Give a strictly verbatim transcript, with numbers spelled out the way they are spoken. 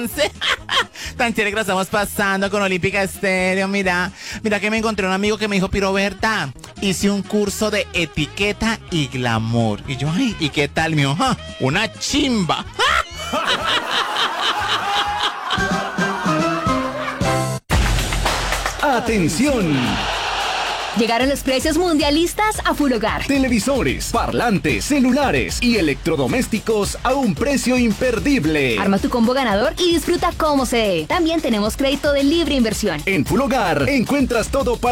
romance. Tan chévere que la estamos pasando con Olímpica Estéreo. Mira, mira que me encontré un amigo que me dijo, Piroberta, hice un curso de etiqueta y glamour. Y yo, ay, ¿y qué tal, mío? ¡Ja! Una chimba. ¡Atención! Llegaron los precios mundialistas a Full Hogar. Televisores, parlantes, celulares y electrodomésticos a un precio imperdible. Arma tu combo ganador y disfruta como se dé. También tenemos crédito de libre inversión. En Full Hogar encuentras todo para